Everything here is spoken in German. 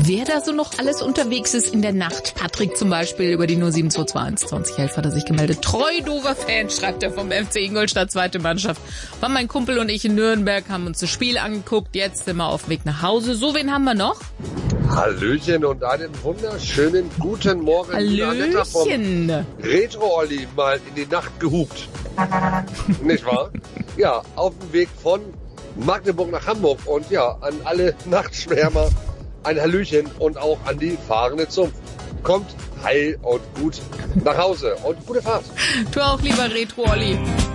wer da so noch alles unterwegs ist in der Nacht. Patrick zum Beispiel über die 07221 2011 hat er sich gemeldet. Treu doofer Fan, schreibt er vom FC Ingolstadt, zweite Mannschaft. War mein Kumpel und ich in Nürnberg, haben uns das Spiel angeguckt. Jetzt sind wir auf dem Weg nach Hause. So, wen haben wir noch? Hallöchen und einen wunderschönen guten Morgen. Hallöchen. Retro-Olli mal in die Nacht gehupt. Nicht wahr? Ja, auf dem Weg von Magdeburg nach Hamburg. Und ja, an alle Nachtschwärmer ein Hallöchen und auch an die fahrende Zunft. Kommt heil und gut nach Hause und gute Fahrt. Du auch, lieber Retro-Olli.